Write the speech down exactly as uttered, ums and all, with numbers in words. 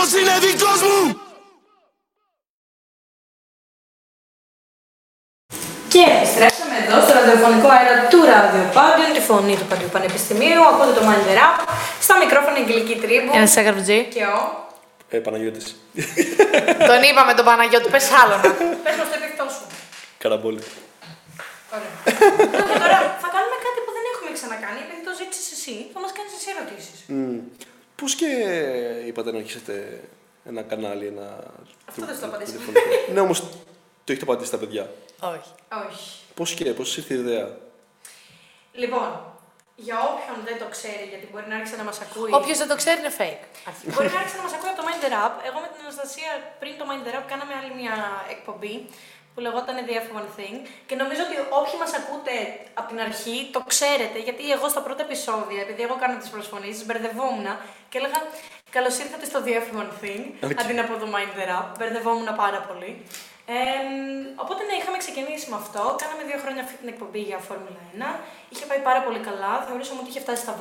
κόσμος είναι δικός μου! Και επιστρέψαμε εδώ στο ραδιοφωνικό αέρα του ραδιοπάντιου, τη φωνή του Παντιού Πανεπιστημίου. Ακούτε το Mind the Rap. Στα μικρόφωνα Αγγελική Τρίμπου. Ένας Σαγαρβτζή. Και ο. Ε, Παναγιώτης. Τον είπαμε τον Παναγιώτη, πες άλλο να. Πες μας το επίθετό σου. Καραμπόλη. Ωραία. Και τώρα θα κάνουμε κάτι που δεν έχουμε ξανακάνει, επειδή το ζήτησες εσύ. Θα μας κάνεις εσύ ερωτήσεις. Mm. Πώς και είπατε να αρχίσετε ένα κανάλι, ένα. Αυτό δεν στο απαντήσαμε. Ναι, όμως το έχετε απαντήσει στα παιδιά. Όχι. Όχι. Πώς και, πώς ήρθε η ιδέα. Λοιπόν, για όποιον δεν το ξέρει, γιατί μπορεί να άρχισε να μας ακούει. Όποιος δεν το ξέρει είναι fake. Μπορεί να άρχισε να μας ακούει από το Mind the Rap. Εγώ με την Αναστασία πριν το Mind the Rap κάναμε άλλη μια εκπομπή που λεγόταν The F one Thing. Και νομίζω ότι όποιοι μας ακούτε από την αρχή το ξέρετε, γιατί εγώ στα πρώτα επεισόδια, επειδή εγώ κάνω τις προσφωνήσεις, μπερδευόμουν και έλεγα καλώς ήρθατε στο The F one Thing, Okay. αντί να πω το Mind the Rap. Μπερδευόμουν πάρα πολύ. Ε, οπότε ναι, είχαμε ξεκινήσει με αυτό. Κάναμε δύο χρόνια αυτή την εκπομπή για Φόρμουλα ένα. Είχε πάει πάρα πολύ καλά. Θεωρούσαμε ότι είχε φτάσει στα